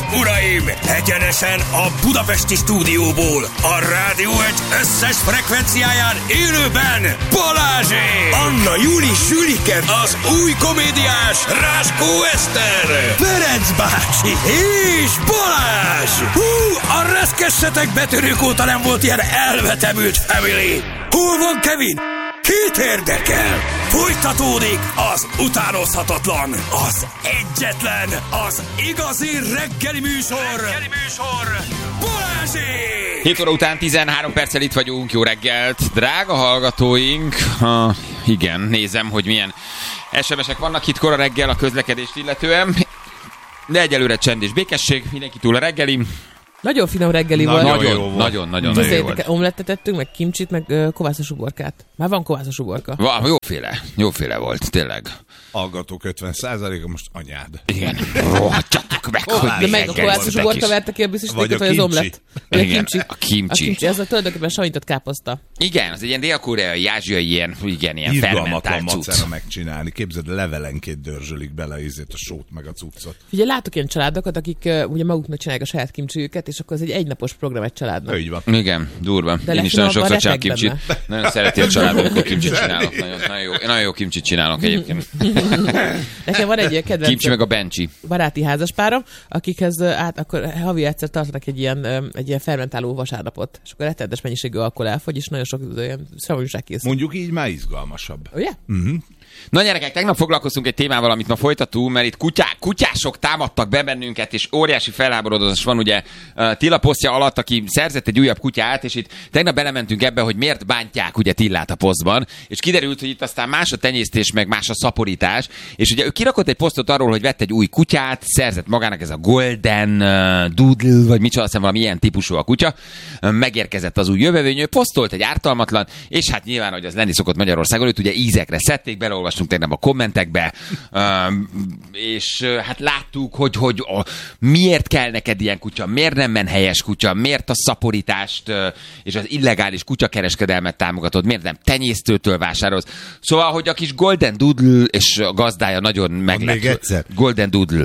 uraim! Egyenesen a budapesti stúdióból, a Rádió Egy összes frekvenciáján élőben Balázsék! Anna Júli Sülike, az új komédiás Ráskó Eszter, Ferenc bácsi és Balázs! Hú, a reszkessetek betörők óta nem volt ilyen elvetemült family! Hol van Kevin? Kit érdekel? Folytatódik az utánozhatatlan, az egyetlen, az igazi reggeli műsor, Balázsék! 7 óra után 13 perccel itt vagyunk, jó reggelt, drága hallgatóink. Igen, nézem, hogy milyen SMS-ek vannak itt kora reggel a közlekedést illetően, de egyelőre csend és békesség, mindenki túl a reggeli. Nagyon finom reggeli volt. Nagyon jó volt. Omlettet tettünk, meg kimcsit, meg kovászos uborkát. Már van kovászos uborka. Jóféle volt, tényleg. Hallgatók 50%-a most anyád. Igen. Rohadjatok meg, hogy de meg a kovászos uborka verte ki a biztosítékot, vagy az omlett. Igen, a kimcsi. Ez a tulajdonképpen savított káposzta. Igen, az egy ilyen dél-koreai, ázsiai, ilyen fermentált cucc. Macera megcsinálni. Képzeld, levelenként dörzsölik bele a sót meg a cuccot. Ugye látok ilyen családokat, akik ugye maguknak csinálják a saját kimcsiüket, és akkor ez egy egynapos program egy családnak. Így van. Igen, durva. De én is nagyon sokszor csinálok kimcsit. Nagyon szereti a család, amikor kimcsit csinálok. Nagyon jó kimcsit csinálok egyébként. Nekem van egy kedvenc kimcsi meg a bencsi. Baráti házaspárom, akikhez akkor havi egyszer tartanak egy ilyen fermentáló vasárnapot, és akkor rettenetes mennyiségű alkohol elfogy, és nagyon sok ilyen szavúság készül. Mondjuk így már izgalmasabb. Ugye? Uh-huh. Na gyerekek, tegnap foglalkoztunk egy témával, amit ma folytatunk, mert itt kutyások támadtak be bennünket, és óriási felháborodás van ugye Tilla posztja alatt, aki szerzett egy újabb kutyát, és itt tegnap belementünk ebbe, hogy miért bántják ugye Tillát a posztban, és kiderült, hogy itt aztán más a tenyésztés, meg más a szaporítás, és ugye ő kirakott egy posztot arról, hogy vett egy új kutyát, szerzett magának ez a Golden Doodle, vagy micsoda, azt hiszem valami ilyen típusú a kutya, megérkezett az új jövevényű, posztolt egy ártalmatlan, és hát nyilván, hogy az lenni szokott Magyarországon, őt ugye ízekre szedték, olvastunk tegnap a kommentekbe, és hát láttuk, hogy miért kell neked ilyen kutya, miért nem menhelyes kutya, miért a szaporítást és az illegális kutyakereskedelmet támogatod, miért nem tenyésztőtől vásárolsz. Szóval, hogy a kis Golden Doodle és a gazdája nagyon meglep. Még egyszer. Golden Doodle.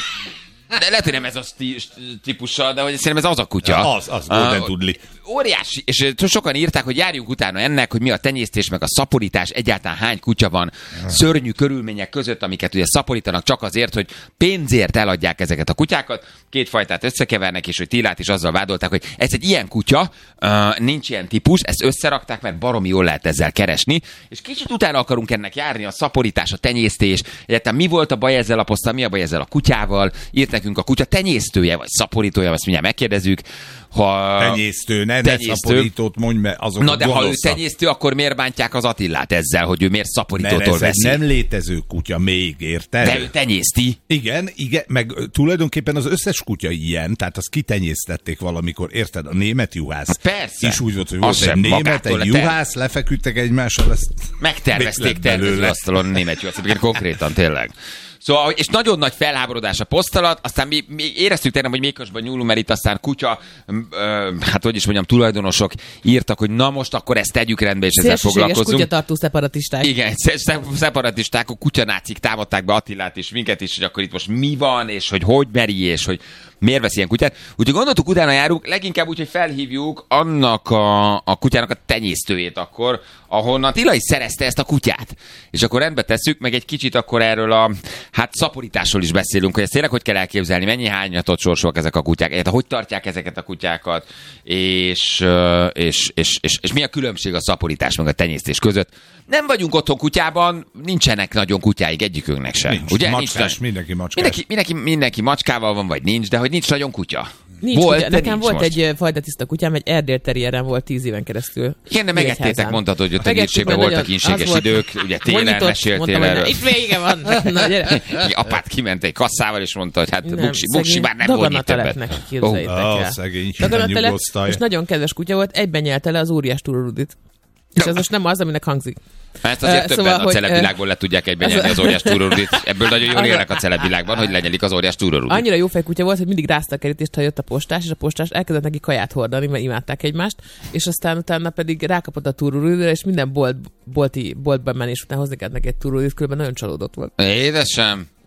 De lehet, hogy nem ez a típussal, de hogy szerintem ez az a kutya. Az Golden Doodle. Óriási, és sokan írták, hogy járjunk utána ennek, hogy mi a tenyésztés, meg a szaporítás, egyáltalán hány kutya van szörnyű körülmények között, amiket ugye szaporítanak csak azért, hogy pénzért eladják ezeket a kutyákat. Két fajtát összekevernek, és hogy Tillát is azzal vádolták, hogy ez egy ilyen kutya, nincs ilyen típus, ezt összerakták, mert baromi jól lehet ezzel keresni, és kicsit utána akarunk ennek járni, a szaporítás, a tenyésztés, egyáltalán mi volt a baj ezzel a poszttal, mi a baj ezzel a kutyával, írt nekünk a kutya tenyésztője, vagy szaporítója, azt mindjárt megkérdezzük. Tenyésztő, ne szaporítót mondj, mert azok. Na de ha ő tenyésztő, akkor miért bántják az Attillát ezzel, hogy ő miért szaporítótól veszi? Nem létező kutya még, érted? De ő tenyészti. Igen, meg tulajdonképpen az összes kutya ilyen, tehát azt kitenyésztették valamikor, érted? A német juhász. Persze. És úgy volt, hogy volt egy német, egy juhász, lefeküdtek egymással, ezt megtervezték tervezőasztalon német juhász, konkrétan tényleg. Szóval, és nagyon nagy felháborodás a poszt alatt, aztán mi éreztük tegnap, hogy mékosban nyúlunk, mert itt aztán kutya, hát hogy is mondjam, tulajdonosok írtak, hogy na most akkor ezt tegyük rendbe, és ezzel foglalkozunk. Kutyatartó szeparatisták. Igen, szeparatisták, a kutyanácik támadták be Attilát és minket is, hogy akkor itt most mi van, és hogy meri, és hogy miért vesz ilyen kutyát. Úgyhogy gondoltuk, utána járunk, leginkább úgy, hogy felhívjuk annak a kutyának a tenyésztőjét akkor, ahonnan Attila is szerezte ezt a kutyát. És akkor rendbe tesszük, meg egy kicsit akkor erről a szaporításról is beszélünk, hogy ezt tényleg hogy kell elképzelni, mennyi hányatot sorsolnak ezek a kutyák, egyáltalán hogy tartják ezeket a kutyákat, és mi a különbség a szaporítás meg a tenyésztés között. Nem vagyunk otthon kutyában, nincsenek nagyon kutyáig egyikünknek sem. Nincs, ugye? macskás, mindenki macskás. Mindenki macskával van, vagy nincs, de hogy nincs nagyon kutya. Nincs kutya. Nekem volt most egy fajta tiszta kutyám, egy Erdél terrierem volt 10 éven keresztül. Igen, de megettétek, mondtad, hogy ott egészségben voltak ínséges idők, ugye télen meséltél erről. Itt vége van. Na, gyere. Apád kiment egy kasszával, és mondta, hogy hát buksi már nem volt itt többet. Szegény, és nagyon kedves kutya volt, egyben nyelte le az óriás túrorudit. És ez most nem az, aminek hangzik. Ezt azért többen a celebvilágból le tudják egyben nyelni az óriás túrorudit. Ebből nagyon jól élnek a celebvilágban, hogy lenyelik az óriás túrorudit. Annyira jó fejkutya volt, hogy mindig rázta a kerítést, ha jött a postás, és a postás elkezdett neki kaját hordani, mert imádták egymást, és aztán utána pedig rákapott a túroruditra, és minden boltban menni, és utána hozni kellett neki egy túrorudit, különben nagyon csalódott volt. Édesem.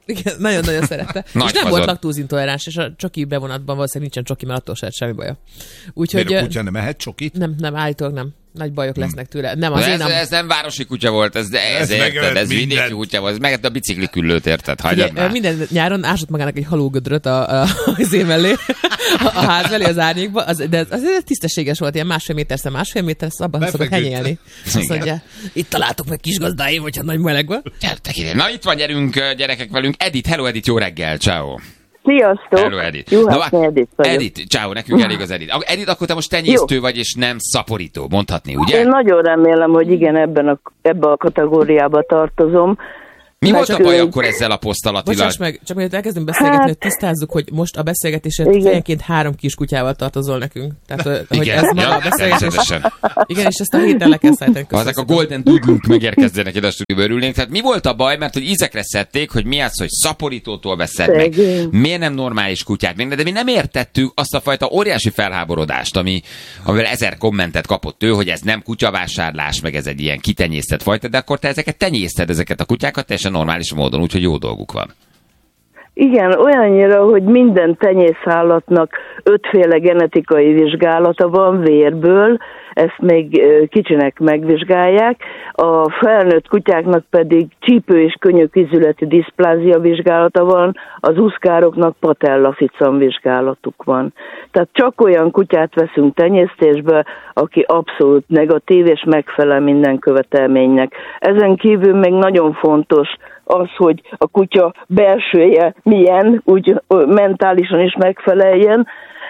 Igen, nagyon-nagyon szerette. És nem fazon. volt laktózintoleráns, és a csoki bevonatban valószínűleg nincsen csoki, mert attól se semmi baja. Úgyhogy Miért a kutya nem ehet csokit? Nem, állítólag nem. Nagy bajok lesznek tőle. Nem, Ez nem városi kutya volt, ez vidéki kutya volt, ez megette a bicikliküllőt, érted? Hagyjad már. Minden nyáron ásott magának egy halógödröt az én mellé, a ház mellé, az árnyékba, de az tisztességes volt, ilyen másfél méter, abban szokott henyélni. Azt mondja, itt találtok meg kis gazdáim, hogyha nagy meleg van. Gyertek ide. Na itt van, gyerünk gyerekek velünk. Edith, hello Edith, jó reggel, ciao. Sziasztok! Hello, Edith. Juhászné Edith vagyok. Edith, ciao, nekünk elég az Edith. Edith, akkor te most tenyésztő vagy, és nem szaporító, mondhatni, ugye? Én nagyon remélem, hogy igen, ebbe a kategóriába tartozom. Mi volt a baj akkor ezzel a posztal, Attila? Bocsáss meg, csak mielőtt elkezdünk beszélgetni, hogy tisztázzuk, hogy most a beszélgetésért fejenként 3 kis kutyával tartozol nekünk. Tehát, hogy ez maga a beszélgetés. Igen, és ezt a héten le kell szállítani. Ha ezek a Golden Doodle-k megérkezzenek ide a stúdióba, örülnénk. Tehát mi volt a baj? Mert hogy ízekre szedték, hogy mi az, hogy szaporítótól veszed meg. Miért nem normális kutyát? De mi nem értettük azt a fajta óriási felháborodást, amivel 1000 kommentet kapott ő, hogy ez nem kutyavásárlás, meg ez egy ilyen kitenyésztett fajta, de akkor te tenyészted ezeket a kutyákat teljesen normális módon, úgyhogy jó dolguk van. Igen, olyannyira, hogy minden tenyészállatnak 5 féle genetikai vizsgálata van vérből, ezt még kicsinek megvizsgálják, a felnőtt kutyáknak pedig csípő- és könyökizületi diszplázia vizsgálata van, az uszkároknak patellaficam vizsgálatuk van. Tehát csak olyan kutyát veszünk tenyésztésbe, aki abszolút negatív és megfelel minden követelménynek. Ezen kívül még nagyon fontos az, hogy a kutya belsője milyen, úgy mentálisan is megfeleljen.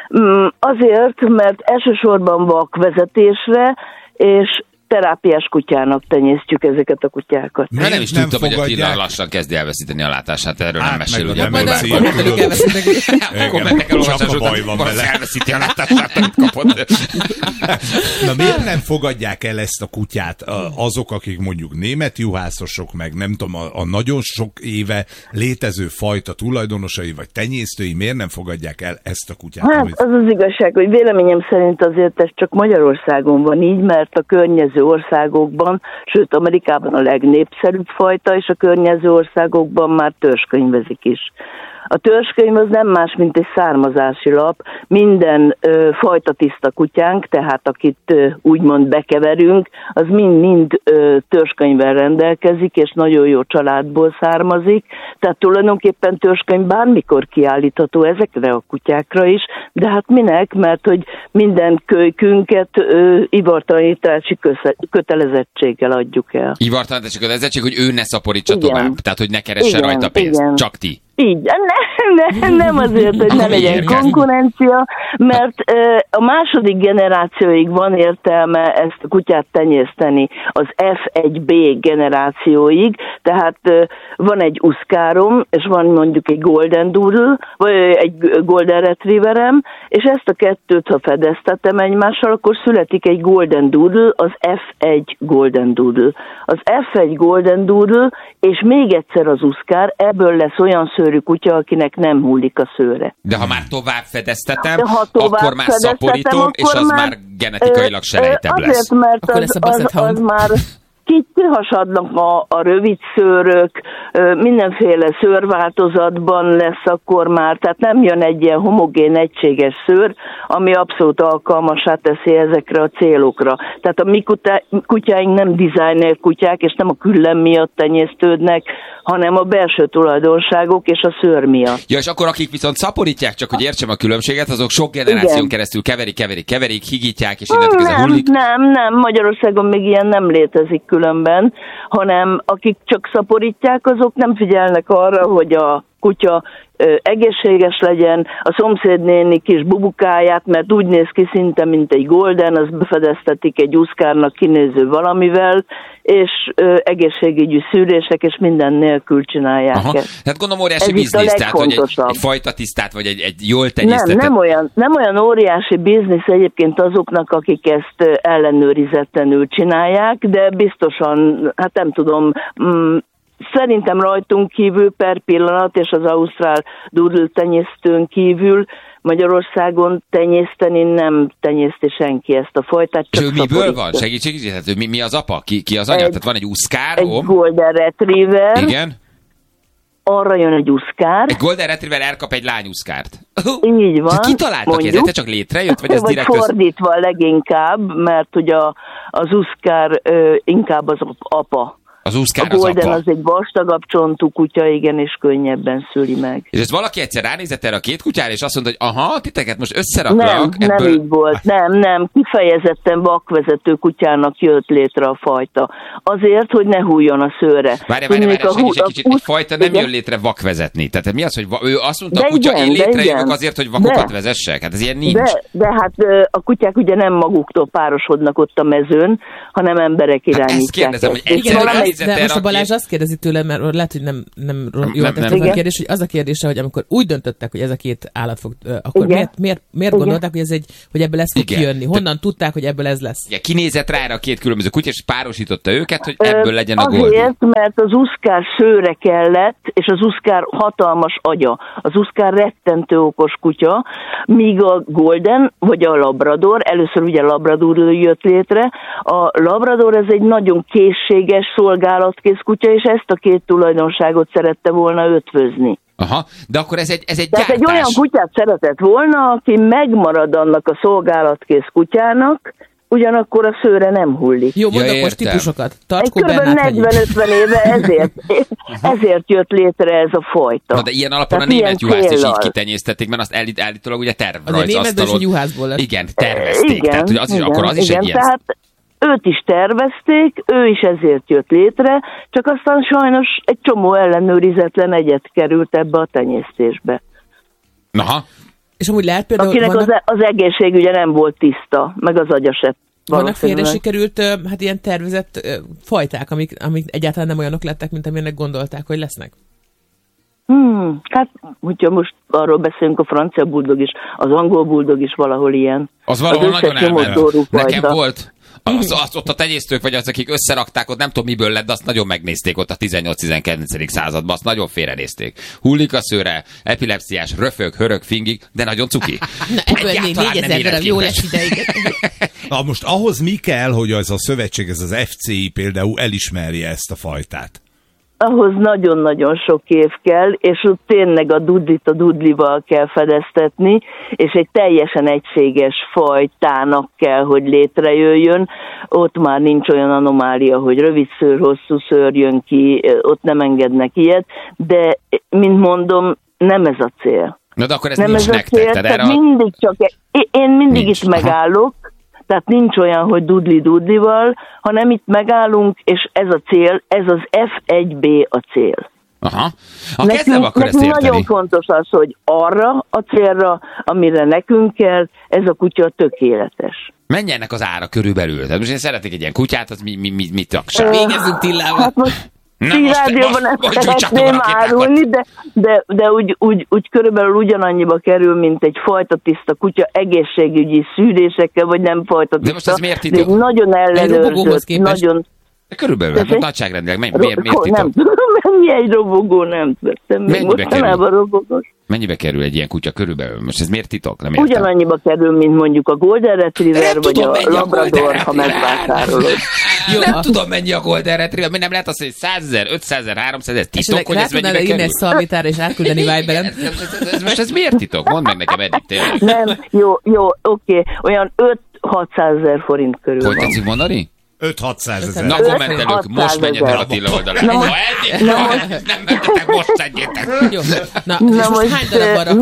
Azért, mert elsősorban vakvezetésre és terápiás kutyának tenyésztjük ezeket a kutyákat. Mert nem is tudtam, hogy Attila lassan kezdi elveszíteni a látását, erről nem mesél, ugye? Majd kommentek elolvasás után, elveszíti a látását, amit kapott. Na miért nem fogadják el ezt a kutyát azok, akik mondjuk német juhászosok, meg nem tudom, a nagyon sok éve létező fajta tulajdonosai, vagy tenyésztői, miért nem fogadják el ezt a kutyát? Hát az az igazság, hogy véleményem szerint azért ez csak Magyarországon van így, mert a környező országokban, sőt Amerikában a legnépszerűbb fajta, és a környező országokban már törzskönyvezik is. A törzskönyv az nem más, mint egy származási lap. Minden fajta tiszta kutyánk, tehát akit úgymond bekeverünk, az mind törzskönyvvel rendelkezik, és nagyon jó családból származik. Tehát tulajdonképpen törzskönyv bármikor kiállítható ezekre a kutyákra is, de hát minek? Mert hogy minden kölykünket ivartalanítási kötelezettséggel adjuk el. Ivartalanítási kötelezettség, hogy ő ne szaporítsa tovább, tehát hogy ne keresse rajta pénzt, csak ti. Így, nem azért, hogy ne legyen konkurencia, mert a második generációig van értelme ezt a kutyát tenyészteni, az F1B generációig, tehát van egy uszkárom, és van mondjuk egy Golden Doodle, vagy egy Golden Retrieverem, és ezt a kettőt, ha fedeztetem egymással, akkor születik egy Golden Doodle, az F1 Golden Doodle. Az F1 Golden Doodle, és még egyszer az uszkár, ebből lesz olyan szőrű kutya, akinek nem hullik a szőre. De ha már tovább fedeztetem, akkor már szaporítom, és az már genetikailag selejtebb lesz. Azért, mert az már kihasadnak a rövid szőrök, mindenféle szőrváltozatban lesz akkor már, tehát nem jön egy ilyen homogén, egységes szőr, ami abszolút alkalmassá teszi ezekre a célokra. Tehát a mi kutyáink nem designer kutyák, és nem a küllem miatt tenyésztődnek, hanem a belső tulajdonságok és a szőr miatt. Ja, és akkor akik viszont szaporítják, csak hogy értsem a különbséget, azok sok generáción keresztül keverik, higítják, és innentől kezdve hullik. Nem, Magyarországon még ilyen nem létezik különben, hanem akik csak szaporítják, azok nem figyelnek arra, hogy a kutya egészséges legyen, a szomszédnéni kis bubukáját, mert úgy néz ki szinte, mint egy golden, az befedeztetik egy uszkárnak kinéző valamivel, és egészségügyi szűrések, és minden nélkül csinálják ezt. Tehát gondolom óriási biznisz, tehát hogy egy fajta tisztát, vagy egy jól tenyésztetett... Nem olyan óriási biznisz egyébként azoknak, akik ezt ellenőrizetlenül csinálják, de biztosan, hát nem tudom... Szerintem rajtunk kívül per pillanat, és az ausztrál doodle tenyésztőn kívül Magyarországon tenyészteni nem tenyészti senki ezt a fajtát. És ő miből van? Segítség, mi az apa? Ki az anya? Tehát van egy uszkár? Egy Golden Retriever. Igen. arra jön egy uszkár. Egy Golden Retriever elkap egy lányuszkárt. Így van. Ki találta ki? Ez csak létrejött? Vagy ez vagy direkt fordítva leginkább, mert ugye az uszkár inkább az apa. Az uszkár a Golden az apa. az egy vastagabb csontú kutya, igen, és könnyebben szüli meg. És ez valaki egyszer ránézett erre a két kutyára, és azt mondta, hogy aha, titeket most összeraklak. Nem így volt. Nem. Kifejezetten vakvezető kutyának jött létre a fajta. Azért, hogy ne hújjon a szőre. Várj, egy kicsit, egy fajta nem jön létre vakvezetni. Tehát mi az, hogy ő azt mondta, a kutya, én létrejövök azért, hogy vakokat vezessek? Hát ez ilyen nincs. De hát a kutyák ugye nem maguktól párosodnak ott a mezőn, hanem emberek irányítják. Ezt kérdezem, hogy egyszer de most a Balázs azt kérdezi tőlem, mert lehet, hogy nem jól tettem a kérdés, hogy az a kérdése, hogy amikor úgy döntöttek, hogy ez a két állat fog, akkor miért gondolták, hogy ebből ez fog kijönni? Honnan tudták, hogy ebből ez lesz? Igen, kinézett rá a két különböző kutya, és párosította őket, hogy ebből legyen a Golden. Azért, mert az uszkár szőre kellett, és az uszkár hatalmas agya. Az uszkár rettentő okos kutya, míg a Golden, vagy a Labrador, először ugye Labrador jött létre, a Labrador ez egy nagyon készséges szolgálatkész kutya, és ezt a két tulajdonságot szerette volna ötvözni. Aha, de akkor ez egy Tehát gyártás. egy olyan kutyát szeretett volna, aki megmarad annak a szolgálatkész kutyának, ugyanakkor a szőre nem hullik. Jó, mondok most típusokat. Kb. 40-50 éve ezért jött létre ez a fajta. Na, de ilyen alapon a német juhászt is így kitenyésztették, mert azt állítólag ugye tervrajzasztalon. Igen, tervezték. Tehát, hogy az is egy ilyen. Tehát őt is tervezték, ő is ezért jött létre, csak aztán sajnos egy csomó ellenőrizetlen egyet került ebbe a tenyésztésbe. Aha. És amúgy lehet például... Akinek az egészségügye nem volt tiszta, meg az agya se. Vannak félre sikerült, hát ilyen tervezett fajták, amik egyáltalán nem olyanok lettek, mint amilyenek gondolták, hogy lesznek? Hát, hogyha most arról beszélünk, a francia buldog is, az angol buldog is valahol ilyen. Az valahol nagyon elment. Nekem volt. Ott a tenyésztők, vagy az, akik összerakták, ott nem tudom miből lett, de azt nagyon megnézték ott a 18-19. században, azt nagyon félrenézték. Hullik a szőre, epilepsziás, röfög, hörög, fingik, de nagyon cuki. Na, ebből 4000 darab jó lesz ideig. Na most ahhoz mi kell, hogy az a szövetség, ez az FCI például elismerje ezt a fajtát? Ahhoz nagyon-nagyon sok év kell, és ott tényleg a dudlit a dudlival kell fedeztetni, és egy teljesen egységes fajtának kell, hogy létrejöjjön. Ott már nincs olyan anomália, hogy rövid szőr, hosszú szőr jön ki, ott nem engednek ilyet, de, mint mondom, nem ez a cél. Na de akkor ez nem nincs ez nektek. Tehát mindig csak, én mindig nincs. Itt megállok, tehát nincs olyan, hogy dudli-dudlival, hanem itt megállunk, és ez a cél, ez az F1B a cél. Aha. Nekünk nagyon fontos az, hogy arra a célra, amire nekünk kell, ez a kutya tökéletes. Mennyi ennek az ára körülbelül? Tehát most én szeretnék egy ilyen kutyát, az mit rakság? Végezzünk Tillával. Hát most rádióban nem szeretném árulni, de úgy körülbelül ugyanannyiba kerül, mint egy fajta tiszta kutya egészségügyi szűrésekkel, vagy nem fajta tiszta. De most ez miért titok? Nagyon ellenőrzött, nagyon... Körülbelül, hát nagyságrendileg miért titok? Nem tudom, mennyi egy robogó, nem tudom. Mostanában robogós. Mennyibe kerül egy ilyen kutya körülbelül? Most ez miért titok? Nem ugyanannyiba kerül, mint mondjuk a Golden Retriever, vagy a Labrador, ha megvásárolod. Nem tudom, mennyi a Golden Retriever, mert nem lehet azt, hogy 100 000, 500 000, 300 000, titok, hogy ez mennyibe kerül? Írni egy szalvétára és átküldeni Viberen. Most ez miért titok? Mondd meg nekem, Edith, tényleg. Nem, jó, oké. Olyan 5-600 000 forint körül van. Hogy tetszik mondani? 5-600 000. Na, kommentelők, most menjetek a Tilla oldalán. Nem menjetek, most szedjétek. Na most hány darab arra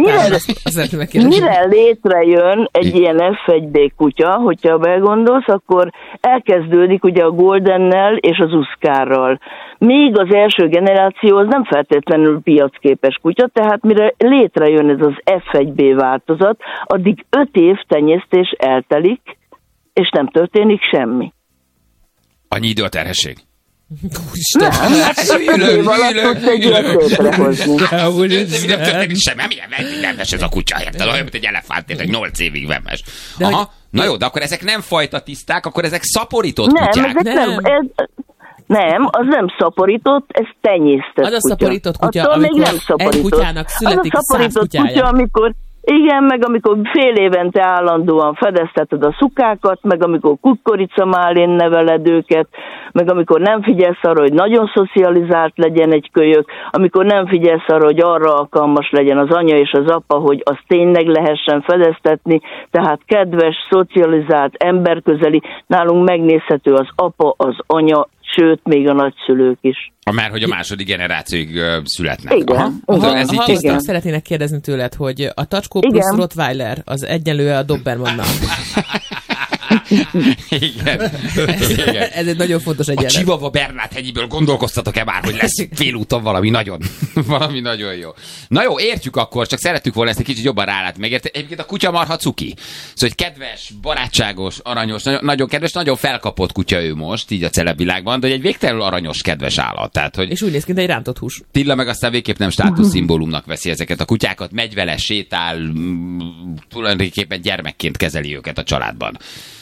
mire létrejön egy ilyen F1B kutya, hogyha begondolsz, akkor elkezdődik ugye a Goldennel és az uszkárral. Még az első generáció az nem feltétlenül piacképes kutya, tehát mire létrejön ez az F1B változat, addig 5 év tenyésztés eltelik, és nem történik semmi. Annyi idő a terhesség? Nem, ülök. Nem történik semmi, milyen vemmes ez a kutya, érted? Olyan, mint egy elefánt, tényleg 8 évig vemmes. Aha, na jó, de akkor ezek nem fajta tiszták, akkor ezek szaporított kutyák. Nem, az nem szaporított, ez tenyésztett kutya. Az a szaporított kutya, attól amikor még nem szaporított. egy kutyának születik 100 kutyája. Kutya, amikor Igen, meg amikor fél évente állandóan fedezteted a szukákat, meg amikor kukoricamálén neveled őket, meg amikor nem figyelsz arra, hogy nagyon szocializált legyen egy kölyök, amikor nem figyelsz arra, hogy arra alkalmas legyen az anya és az apa, hogy azt tényleg lehessen fedeztetni, tehát kedves, szocializált, emberközeli, nálunk megnézhető az apa, az anya, sőt, még a nagyszülők is. Már hogy a második generációig születnek. Igen. Ez így tiszta. Szeretnének kérdezni tőled, hogy a Tacskó plusz Rottweiler az egyenlő a Dobermannal. Igen. Ez egy nagyon fontos egyenlet. A Chihuahua Bernát hegyiből gondolkoztatok-e már, hogy lesz félúton valami nagyon jó. Na jó, értjük akkor, csak szerettük volna ezt egy kicsit jobban rálátni. Megérte? Egyébként a kutya marha cuki. Szóval, hogy kedves, barátságos, aranyos, nagyon kedves, nagyon felkapott kutya ő most, így a celebvilágban, de egy végtelenül aranyos, kedves állat. Tehát, hogy és úgy néz ki, egy rántott hús. Tilla meg aztán végképp nem státuszszimbólumnak veszi ezeket a kutyákat, megy vele, sétál, tulajdonképpen gyermekként kezeli őket a családban.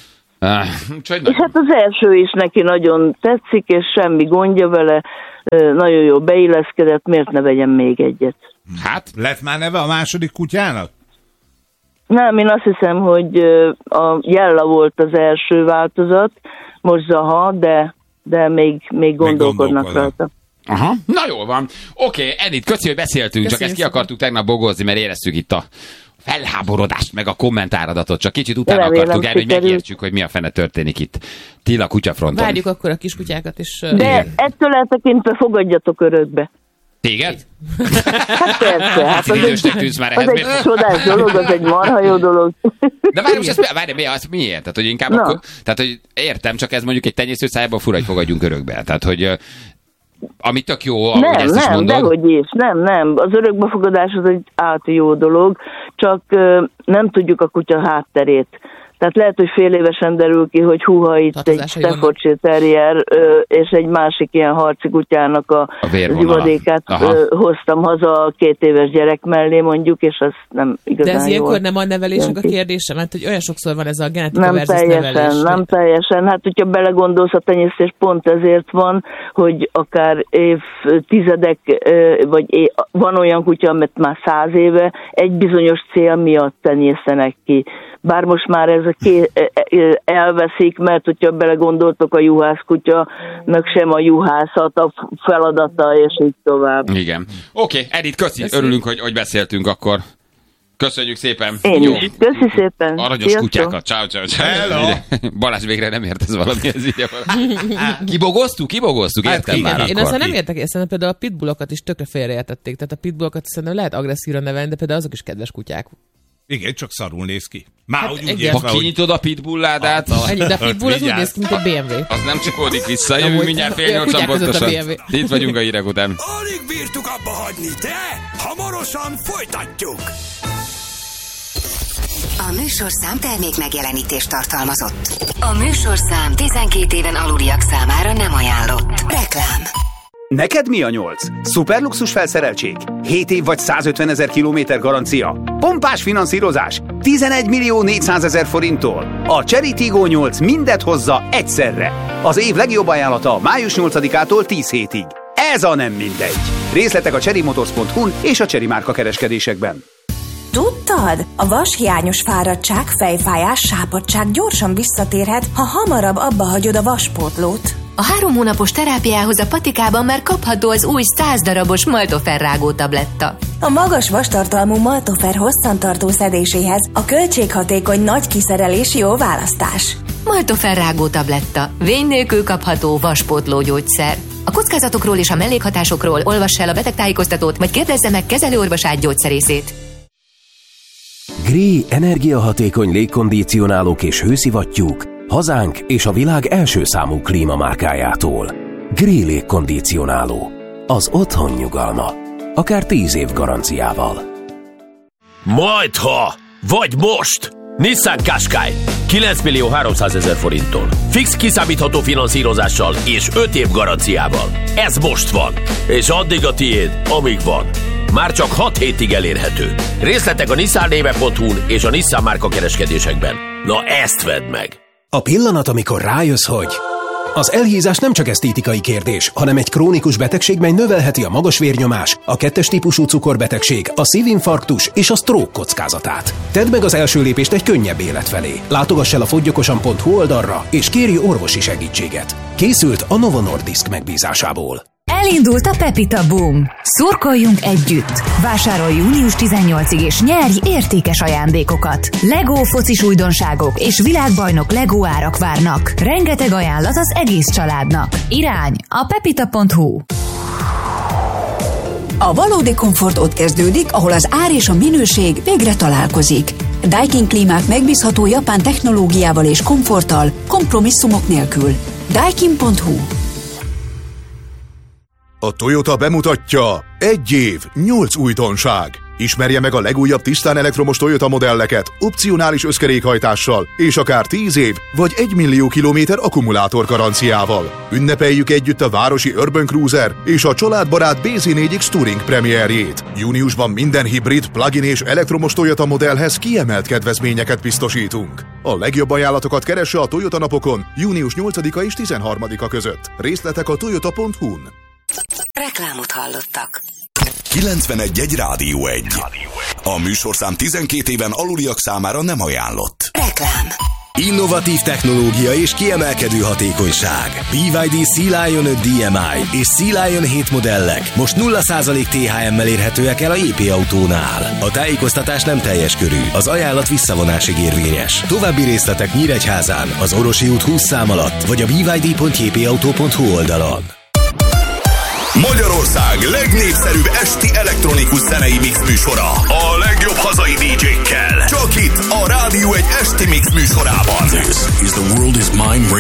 És hát az első is neki nagyon tetszik, és semmi gondja vele, nagyon jó beilleszkedett, miért ne vegyem még egyet? Hát, lett már neve a második kutyának? Nem, én azt hiszem, hogy a Jella volt az első változat, most Zaha, de még gondolkodnak rajta. Aha, na jól van. Oké, Edith, köszi, hogy beszéltünk, csak ezt ki akartuk tegnap bogozni, mert éreztük itt a felháborodást, meg a kommentáradatot, csak kicsit utána akartuk el, hogy megértsük, hogy mi a fene történik itt. Tilla kutyafronton. Várjuk akkor a kiskutyákat is. De ettől eltekintve fogadjatok örökbe. Téged? Hát persze. Hát az egy csodás dolog, az egy marha jó dolog. De várj, most miért? Tehát, hogy inkább akkor, tehát, hogy értem, csak ez mondjuk egy tenyésztő szájában fura, hogy fogadjunk örökbe. Tehát, hogy ami tök jó, ahogy ezt is mondod. Dehogy is. Nem. Az örökbefogadás az egy jó dolog, csak nem tudjuk a kutya hátterét. Tehát lehet, hogy fél évesen derül ki, hogy húha itt egy Staffordshire Terrier és egy másik ilyen harci kutyának az ivadékát hoztam haza 2 éves gyerek mellé mondjuk, és az nem igazán. De ez ilyenkor nem a nevelésnek a kérdése? Mert hogy olyan sokszor van ez a genetika versus nevelés. Nem teljesen. Hát, hogyha belegondolsz, a tenyésztés pont ezért van, hogy akár évtizedek, vagy van olyan kutya, amit már 100 éve egy bizonyos cél miatt tenyésztenek ki. Bár most már ez elveszik, mert hogyha belegondoltok, a juhászkutyanak sem a juhászat a feladata, és így tovább. Igen. Oké, Edith, köszi. Örülünk, hogy beszéltünk akkor. Köszönjük szépen. Én is. Köszi szépen. Aranyos kutyákat. Ciao. Balázs végre nem ért ez valami. Kibogoztuk? Értem már akkor. Én aztán nem értek, szerintem például a pitbullokat is tökre félreértették. Tehát a pitbullokat szerintem lehet agresszívra nevelni, de például azok is kedves kutyák. Igen, csak szarul néz ki. Már hát ha kinyitod a pitbull ládát... De a pitbull az úgy néz ki, mint egy BMW. Az nem csukódik vissza, jövünk mindjárt 7:30 pontosan. Itt vagyunk a hírek után. Alig bírtuk abba hagyni, de hamarosan folytatjuk. A műsorszám termék megjelenítést tartalmazott. A műsorszám 12 éven aluliak számára nem ajánlott. Reklám. Neked mi a 8? Szuperluxus felszereltség? 7 év vagy 150 000 kilométer garancia? Pompás finanszírozás? 11.400.000 forinttól? A Chery Tiggo 8 mindet hozza egyszerre. Az év legjobb ajánlata május 8-ától 10 hétig. Ez a nem mindegy. Részletek a cherrymotors.hu-n és a Chery márka kereskedésekben. Tudtad? A vashiányos fáradtság, fejfájás, sápadtság gyorsan visszatérhet, ha hamarabb abba hagyod a vaspótlót. A 3 hónapos terápiához a patikában már kapható az új 100 darabos Maltofer rágó tabletta. A magas vastartalmú Maltofer hosszantartó szedéséhez a költséghatékony nagy kiszerelés jó választás. Maltofer rágó tabletta. Vény nélkül kapható vaspótló gyógyszer. A kockázatokról és a mellékhatásokról olvass el a betegtájékoztatót, vagy kérdezze meg kezelőorvosát gyógyszerészét. Gree energiahatékony légkondicionálók és hőszivattyúk hazánk és a világ első számú klímamárkájától. Gree légkondicionáló. Az otthon nyugalma. Akár 10 év garanciával. Majdha! Vagy most! Nissan Qashqai 9.300.000 forinttól. Fix kiszámítható finanszírozással és 5 év garanciával. Ez most van. És addig a tiéd, amíg van. Már csak 6 hétig elérhető. Részletek a nissannéve.hu-n és a Nissan márka kereskedésekben. Na ezt vedd meg! A pillanat, amikor rájössz, hogy Az elhízás nem csak esztétikai kérdés, hanem egy krónikus betegség, mely növelheti a magas vérnyomás, a 2-es típusú cukorbetegség, a szívinfarktus és a stroke kockázatát. Tedd meg az első lépést egy könnyebb élet felé. Látogass el a foggyokosan.hu oldalra, és kérj orvosi segítséget. Készült a Novo Nordisk megbízásából. Elindult a Pepita Boom. Szurkoljunk együtt! Vásárolj június 18-ig és nyerj értékes ajándékokat. Lego focis újdonságok és világbajnok Lego árak várnak. Rengeteg ajánlat az egész családnak. Irány a pepita.hu. A valódi komfort ott kezdődik, ahol az ár és a minőség végre találkozik. Daikin klímák megbízható japán technológiával és komforttal, kompromisszumok nélkül. Daikin.hu. A Toyota bemutatja 1 év, 8 újdonság. Ismerje meg a legújabb tisztán elektromos Toyota modelleket, opcionális összkerékhajtással, és akár 10 év, vagy 1 millió kilométer akkumulátor garanciával. Ünnepeljük együtt a városi Urban Cruiser és a családbarát BZ4X Touring premierjét. Júniusban minden hibrid, plug-in és elektromos Toyota modellhez kiemelt kedvezményeket biztosítunk. A legjobb ajánlatokat keresse a Toyota napokon június 8-a és 13-a között. Részletek a toyota.hu-n. Reklámot hallottak. 91.1 Rádió 1. A műsorszám 12 éven aluliak számára nem ajánlott. Reklám. Innovatív technológia és kiemelkedő hatékonyság. BYD Sea Lion 5 DMI és Sea Lion 7 modellek most 0% THM-mel érhetőek el a JP Autónál. A tájékoztatás nem teljes körű, az ajánlat visszavonásig érvényes. További részletek Nyíregyházán, az Orosi út 20 szám alatt, vagy a byd.jpautó.hu oldalon. Magyarország legnépszerűbb esti elektronikus zenei mix műsora. A legjobb hazai DJ-kkel. Csak itt a Rádió 1 esti mix műsorában. This is the World is Mine